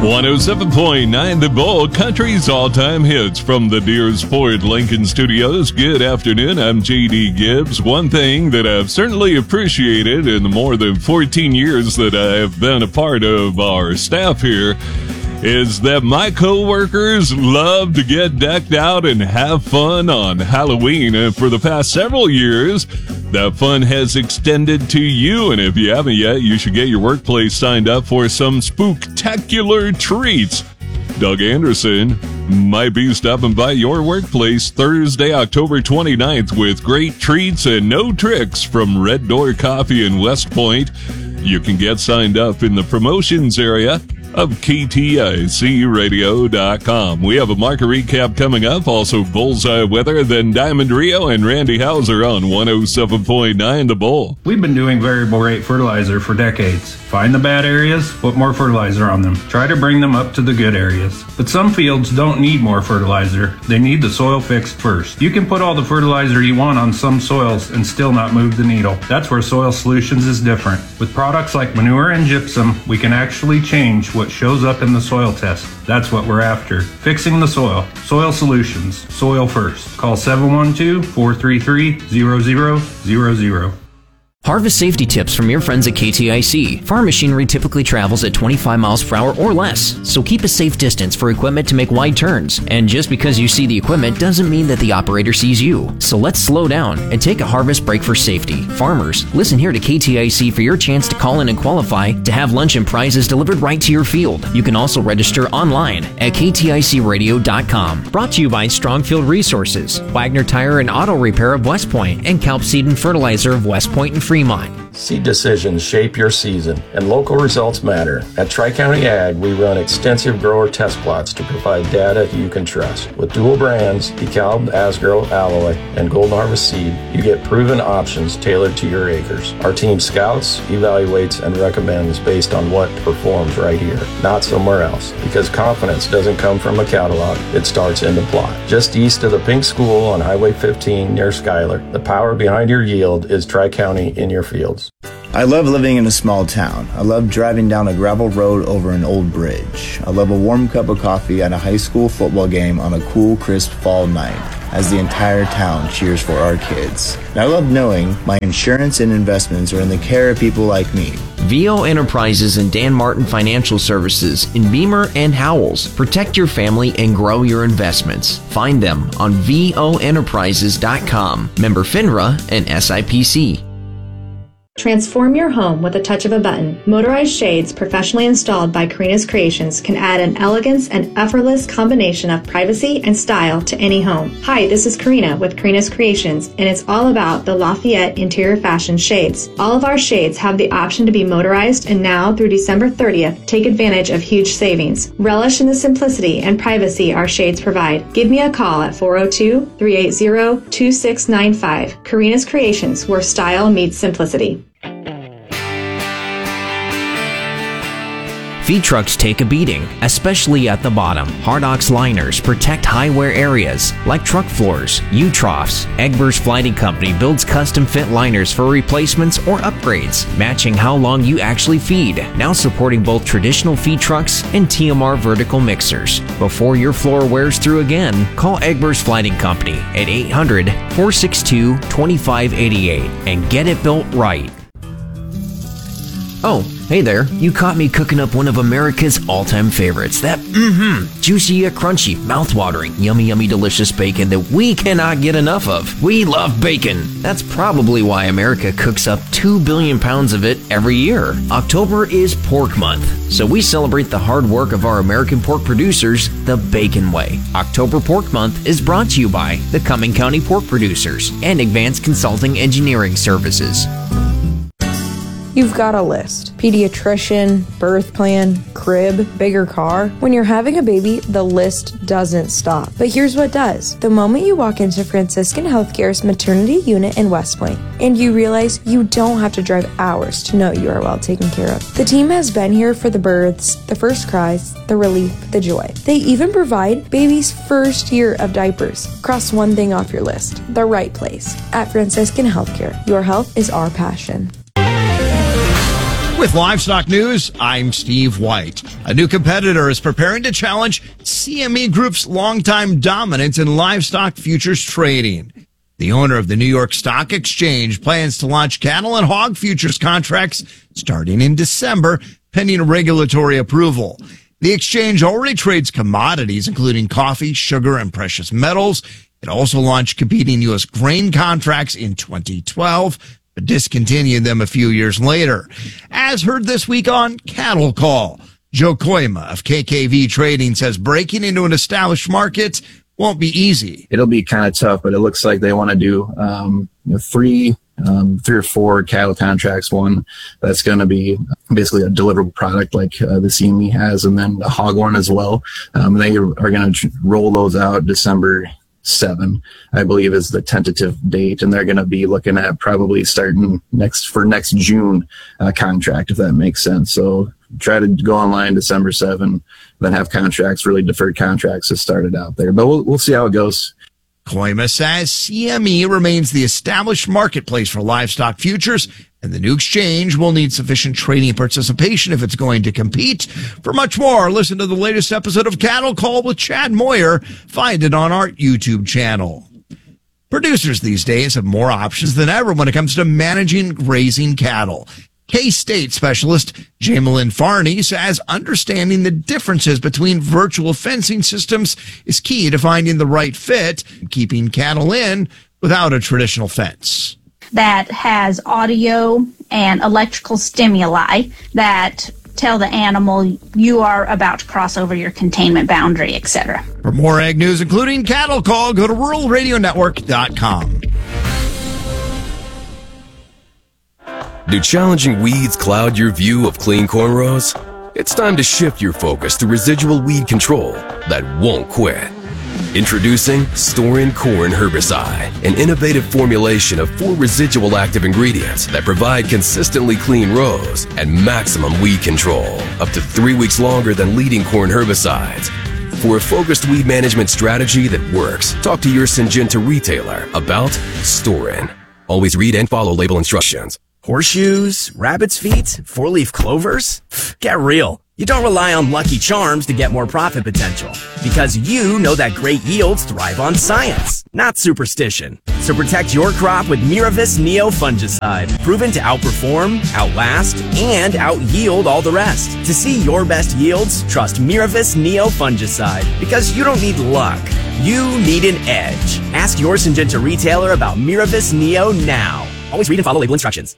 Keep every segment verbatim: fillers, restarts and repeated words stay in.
one oh seven point nine The Bull, country's all-time hits from the Deers Ford Lincoln Studios. Good afternoon, I'm J D Gibbs. One thing that I've certainly appreciated in the more than fourteen years that I have been a part of our staff here is that my co-workers love to get decked out and have fun on Halloween. And for the past several years, that fun has extended to you. And if you haven't yet, you should get your workplace signed up for some spooktacular treats. Doug Anderson might be stopping by your workplace Thursday, October twenty-ninth with great treats and no tricks from Red Door Coffee in West Point. You can get signed up in the promotions area of K T I C radio dot com. We have a market recap coming up, also bullseye weather, then Diamond Rio and Randy Hauser on one oh seven point nine The Bull. We've been doing variable rate fertilizer for decades. Find the bad areas, put more fertilizer on them. Try to bring them up to the good areas. But some fields don't need more fertilizer. They need the soil fixed first. You can put all the fertilizer you want on some soils and still not move the needle. That's where Soil Solutions is different. With products like manure and gypsum, we can actually change what shows up in the soil test. That's what we're after. Fixing the soil. Soil Solutions. Soil first. Call seven one two, four three three, zero zero zero zero. Harvest safety tips from your friends at K T I C. Farm machinery typically travels at twenty-five miles per hour or less, so keep a safe distance for equipment to make wide turns. And just because you see the equipment doesn't mean that the operator sees you. So let's slow down and take a harvest break for safety. Farmers, listen here to K T I C for your chance to call in and qualify to have lunch and prizes delivered right to your field. You can also register online at K T I C radio dot com. Brought to you by Strongfield Resources, Wagner Tire and Auto Repair of West Point, and Kelp Seed and Fertilizer of West Point and Fremont. Seed decisions shape your season, and local results matter. At Tri-County Ag, we run extensive grower test plots to provide data you can trust. With dual brands, DeKalb, Asgrow, Alloy, and Golden Harvest Seed, you get proven options tailored to your acres. Our team scouts, evaluates, and recommends based on what performs right here, not somewhere else. Because confidence doesn't come from a catalog, it starts in the plot. Just east of the Pink School on Highway fifteen near Schuyler, the power behind your yield is Tri-County in your fields. I love living in a small town. I love driving down a gravel road over an old bridge. I love a warm cup of coffee at a high school football game on a cool, crisp fall night as the entire town cheers for our kids. And I love knowing my insurance and investments are in the care of people like me. V O Enterprises and Dan Martin Financial Services in Beamer and Howells. Protect your family and grow your investments. Find them on V O enterprises dot com. Member FINRA and S I P C. Transform your home with a touch of a button. Motorized shades professionally installed by Karina's Creations can add an elegance and effortless combination of privacy and style to any home. Hi, this is Karina with Karina's Creations, and it's all about the Lafayette interior fashion shades. All of our shades have the option to be motorized, and now through December thirtieth, take advantage of huge savings. Relish in the simplicity and privacy our shades provide. Give me a call at four oh two, three eight zero, two six nine five. Karina's Creations, where style meets simplicity. Feed trucks take a beating, especially at the bottom. Hardox liners protect high wear areas like truck floors, U-troughs. Egbers Flighting Company builds custom fit liners for replacements or upgrades, matching how long you actually feed. Now supporting both traditional feed trucks and T M R vertical mixers. Before your floor wears through again, call Egbers Flighting Company at eight hundred, four six two, two five eight eight and get it built right. Oh, hey there, you caught me cooking up one of America's all-time favorites. That, mm-hmm, juicy yet crunchy, mouth-watering, yummy, yummy, delicious bacon that we cannot get enough of. We love bacon. That's probably why America cooks up two billion pounds of it every year. October is Pork Month, so we celebrate the hard work of our American pork producers the Bacon way. October Pork Month is brought to you by the Cumming County Pork Producers and Advanced Consulting Engineering Services. You've got a list. Pediatrician, birth plan, crib, bigger car. When you're having a baby, the list doesn't stop. But here's what does. The moment you walk into Franciscan Healthcare's maternity unit in West Point, and you realize you don't have to drive hours to know you are well taken care of. The team has been here for the births, the first cries, the relief, the joy. They even provide baby's first year of diapers. Cross one thing off your list. The right place. At Franciscan Healthcare, your health is our passion. With Livestock News, I'm Steve White. A new competitor is preparing to challenge C M E Group's longtime dominance in livestock futures trading. The owner of the New York Stock Exchange plans to launch cattle and hog futures contracts starting in December, pending regulatory approval. The exchange already trades commodities, including coffee, sugar, and precious metals. It also launched competing U S grain contracts in twenty twelve, but discontinued them a few years later. As heard this week on Cattle Call, Joe Koima of K K V Trading says breaking into an established market won't be easy. It'll be kind of tough, but it looks like they want to do um, you know, three, um, three or four cattle contracts. One that's going to be basically a deliverable product like uh, the C M E has, and then the hog one as well. Um, they are, are going to roll those out December seventh, I believe, is the tentative date, and they're going to be looking at probably starting next for next June uh, contract, if that makes sense. So try to go online December seventh, then have contracts, really deferred contracts to start it out there. But we'll, we'll see how it goes. Koima says C M E remains the established marketplace for livestock futures, and the new exchange will need sufficient trading participation if it's going to compete. For much more, listen to the latest episode of Cattle Call with Chad Moyer. Find it on our YouTube channel. Producers these days have more options than ever when it comes to managing grazing cattle. K-State specialist Jamelyn Farney says understanding the differences between virtual fencing systems is key to finding the right fit and keeping cattle in without a traditional fence. That has audio and electrical stimuli that tell the animal you are about to cross over your containment boundary, et cetera. For more ag news, including Cattle Call, go to rural radio network dot com. Do challenging weeds cloud your view of clean cornrows? It's time to shift your focus to residual weed control that won't quit. Introducing Storin Corn Herbicide, an innovative formulation of four residual active ingredients that provide consistently clean rows and maximum weed control, up to three weeks longer than leading corn herbicides. For a focused weed management strategy that works, talk to your Syngenta retailer about Storin. Always read and follow label instructions. Horseshoes, rabbit's feet, four-leaf clovers? Get real. You don't rely on Lucky Charms to get more profit potential, because you know that great yields thrive on science, not superstition. So protect your crop with Miravis Neo Fungicide, proven to outperform, outlast, and out-yield all the rest. To see your best yields, trust Miravis Neo Fungicide, because you don't need luck. You need an edge. Ask your Syngenta retailer about Miravis Neo now. Always read and follow label instructions.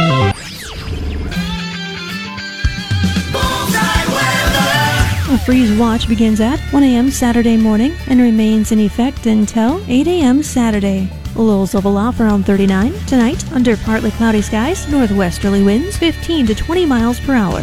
A freeze watch begins at one a.m. Saturday morning and remains in effect until eight a.m. Saturday. Lows level off around thirty-nine. Tonight, under partly cloudy skies, northwesterly winds fifteen to twenty miles per hour.